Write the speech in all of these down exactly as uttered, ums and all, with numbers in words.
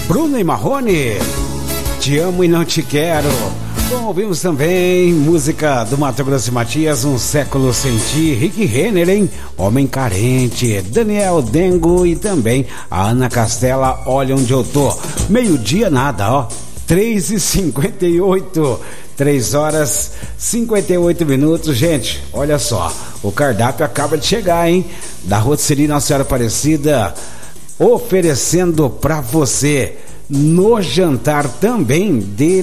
Bruno e Marrone, Te Amo e Não Te Quero. Bom, ouvimos também música do Mato Grosso e Matias, Um Século Sem Ti, Rick Renner, hein? Homem Carente, Daniel Dengo e também a Ana Castela, Olha Onde Eu Tô. Meio-dia nada, ó, três e cinquenta e oito, três horas cinquenta e oito minutos. Gente, olha só, o cardápio acaba de chegar, hein? Da Rotisserie Nossa Senhora Aparecida, oferecendo pra você no jantar também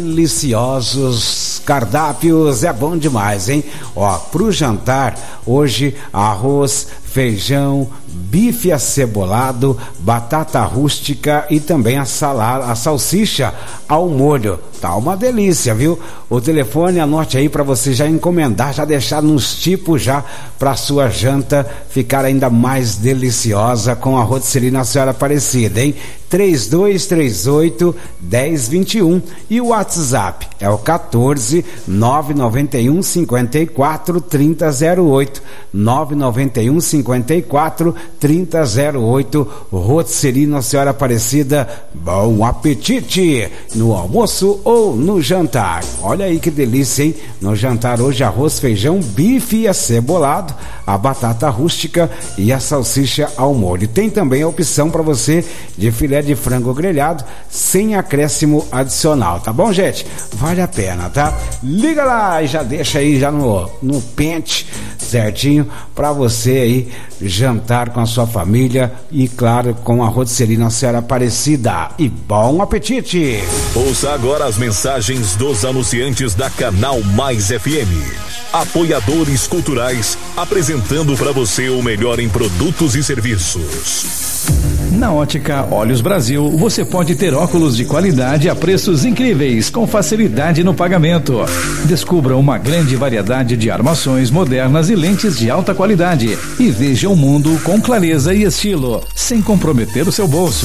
deliciosos cardápios, é bom demais, hein? Ó, pro jantar hoje, arroz, feijão, bife acebolado, batata rústica e também a salada, a salsicha ao molho. Tá uma delícia, viu? O telefone, anote aí para você já encomendar, já deixar nos tipos já para sua janta ficar ainda mais deliciosa com a Rotisserie Nossa Senhora Aparecida, hein? três dois três oito, um zero dois um e o WhatsApp é o quatorze, nove nove um, cinquenta e quatro, trinta zero oito, nove nove um, cinquenta e quatro, trinta zero oito. Rotisserie Nossa Senhora Aparecida, bom apetite no almoço ou no jantar. Olha aí que delícia, hein? No jantar hoje, arroz, feijão, bife acebolado, a batata rústica e a salsicha ao molho. Tem também a opção para você de filé de frango grelhado sem acréscimo adicional, tá bom, gente? Vale a pena, tá? Liga lá e já deixa aí já no, no pente certinho para você aí jantar com a sua família e, claro, com a Rotisserie Nossa Senhora Aparecida. E bom apetite! Ouça agora as mensagens dos anunciantes da Canal Mais F M. Apoiadores culturais, apresentando para você o melhor em produtos e serviços. Na Ótica Olhos Brasil, você pode ter óculos de qualidade a preços incríveis, com facilidade no pagamento. Descubra uma grande variedade de armações modernas e lentes de alta qualidade e veja o mundo com clareza e estilo, sem comprometer o seu bolso.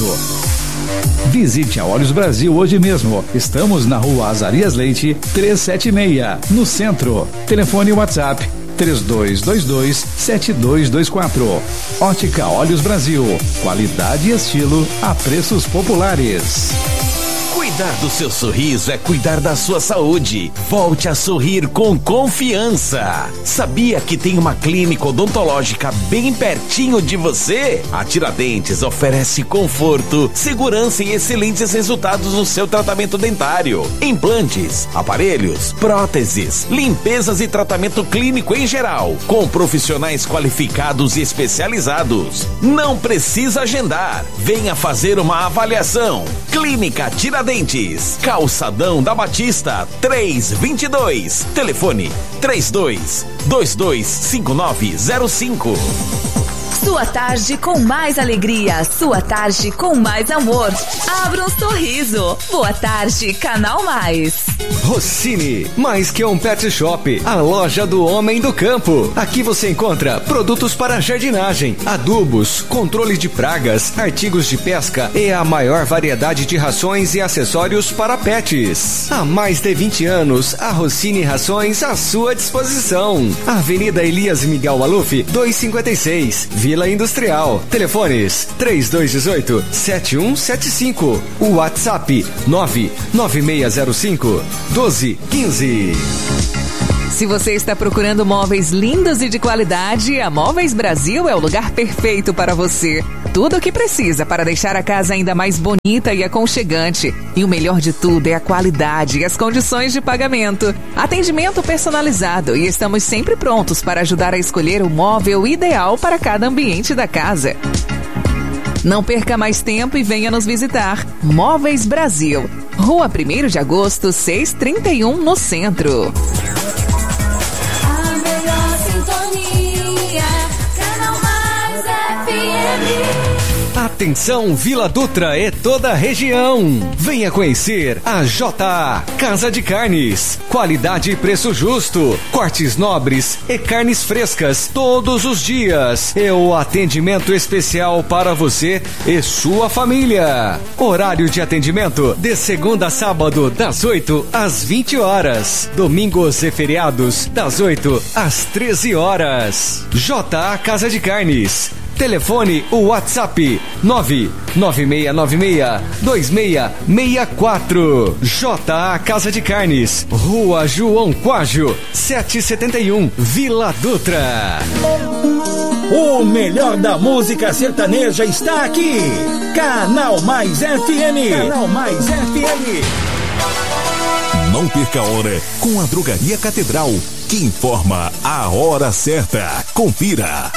Visite a Olhos Brasil hoje mesmo. Estamos na Rua Azarias Leite, trezentos e setenta e seis, no centro. Telefone e WhatsApp três dois dois dois, sete dois dois quatro. Ótica Olhos Brasil. Qualidade e estilo a preços populares. Cuidar do seu sorriso é cuidar da sua saúde. Volte a sorrir com confiança. Sabia que tem uma clínica odontológica bem pertinho de você? A Tiradentes oferece conforto, segurança e excelentes resultados no seu tratamento dentário. Implantes, aparelhos, próteses, limpezas e tratamento clínico em geral, com profissionais qualificados e especializados. Não precisa agendar. Venha fazer uma avaliação. Clínica Tiradentes, Calçadão da Batista, trezentos e vinte e dois. Telefone três dois dois dois cinco nove zero cinco. Sua tarde com mais alegria, sua tarde com mais amor. Abra um sorriso. Boa tarde, Canal Mais. Rossini, mais que um pet shop, a loja do homem do campo. Aqui você encontra produtos para jardinagem, adubos, controle de pragas, artigos de pesca e a maior variedade de rações e acessórios para pets. Há mais de vinte anos, a Rossini Rações à sua disposição. Avenida Elias Miguel Maluf, duzentos e cinquenta e seis, Vila Industrial. Telefones três dois um oito, sete um sete cinco. O WhatsApp nove nove seis zero cinco, doze quinze. Se você está procurando móveis lindos e de qualidade, a Móveis Brasil é o lugar perfeito para você. Tudo o que precisa para deixar a casa ainda mais bonita e aconchegante. E o melhor de tudo é a qualidade e as condições de pagamento. Atendimento personalizado e estamos sempre prontos para ajudar a escolher o móvel ideal para cada ambiente da casa. Não perca mais tempo e venha nos visitar. Móveis Brasil, Rua primeiro de agosto, seiscentos e trinta e um, no centro. Atenção Vila Dutra e toda a região. Venha conhecer a J A Casa de Carnes. Qualidade e preço justo. Cortes nobres e carnes frescas todos os dias. E o atendimento especial para você e sua família. Horário de atendimento de segunda a sábado das oito às vinte horas. Domingos e feriados das oito às treze horas. J A Casa de Carnes. Telefone o WhatsApp nove nove seis nove seis dois seis seis quatro. J A Casa de Carnes, Rua João Quágio, setecentos e setenta e um, Vila Dutra. O melhor da música sertaneja está aqui. Canal Mais F M. Canal Mais F M. Não perca a hora com a Drogaria Catedral, que informa a hora certa. Confira.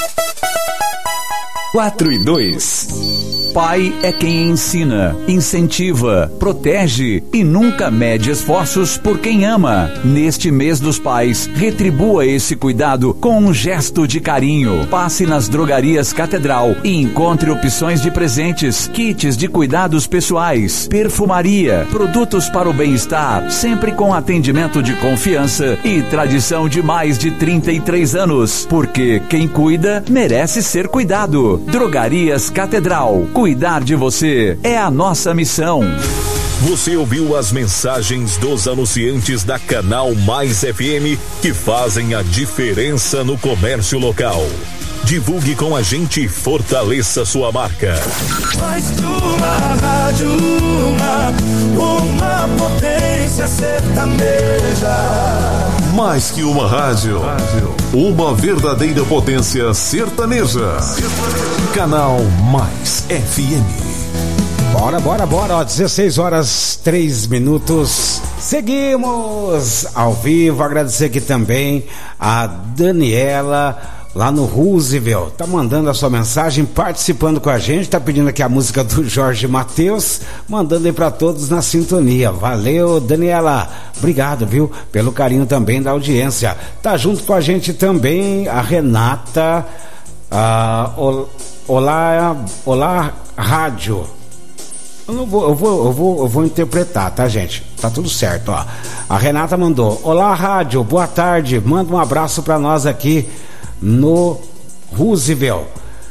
quatro e dois. Pai é quem ensina, incentiva, protege e nunca mede esforços por quem ama. Neste mês dos pais, retribua esse cuidado com um gesto de carinho. Passe nas Drogarias Catedral e encontre opções de presentes, kits de cuidados pessoais, perfumaria, produtos para o bem-estar, sempre com atendimento de confiança e tradição de mais de trinta e três anos. Porque quem cuida merece ser cuidado. Drogarias Catedral. Cuidar de você é a nossa missão. Você ouviu as mensagens dos anunciantes da Canal Mais F M que fazem a diferença no comércio local. Divulgue com a gente e fortaleça sua marca. Mais que uma rádio, uma, uma potência sertaneja. Mais que uma rádio, uma verdadeira potência sertaneja. Canal Mais F M. Bora, bora, bora, ó, dezesseis horas, três minutos. Seguimos ao vivo. Agradecer aqui também a Daniela, lá no Roosevelt, tá mandando a sua mensagem, participando com a gente, tá pedindo aqui a música do Jorge Mateus, mandando aí pra todos na sintonia. Valeu, Daniela, obrigado, viu, pelo carinho também da audiência. Tá junto com a gente também a Renata, a Olá, Olá Rádio. Eu, não vou, eu, vou, eu, vou, eu vou interpretar, tá, gente? Tá tudo certo, ó. A Renata mandou: Olá Rádio, boa tarde, manda um abraço pra nós aqui no Roosevelt.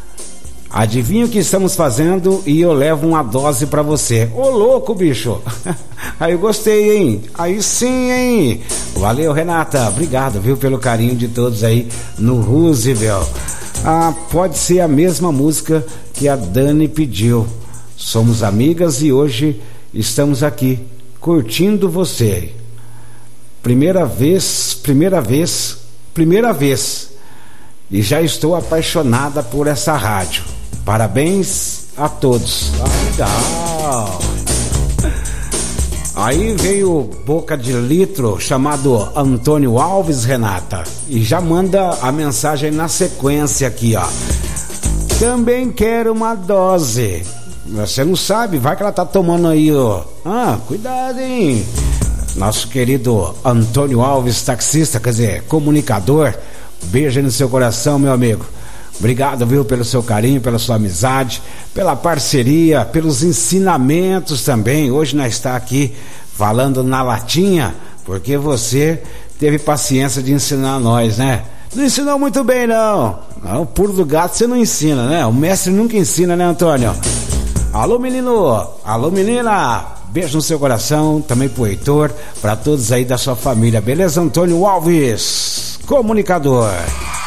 Adivinha o que estamos fazendo e eu levo uma dose pra você. Ô louco, bicho. Aí eu gostei, hein? Aí sim, hein? Valeu, Renata, obrigado, viu, pelo carinho de todos aí no Roosevelt. Ah, pode ser a mesma música que a Dani pediu. Somos amigas e hoje estamos aqui curtindo você. Primeira vez, primeira vez, primeira vez. E já estou apaixonada por essa rádio. Parabéns a todos. Ah, legal. Aí veio boca de litro, chamado Antônio Alves, Renata, e já manda a mensagem na sequência aqui, ó. Também quero uma dose. Você não sabe, vai que ela tá tomando aí, ó. Ah, cuidado, hein? Nosso querido Antônio Alves, taxista, quer dizer, comunicador. Beijo no seu coração, meu amigo. Obrigado, viu, pelo seu carinho, pela sua amizade, pela parceria, pelos ensinamentos também. Hoje nós está aqui falando na latinha, porque você teve paciência de ensinar a nós, né? Não ensinou muito bem, não. Não, o pulo do gato você não ensina, né? O mestre nunca ensina, né, Antônio? Alô, menino! Alô, menina! Beijo no seu coração, também pro Heitor, pra todos aí da sua família. Beleza, Antônio Alves, comunicador.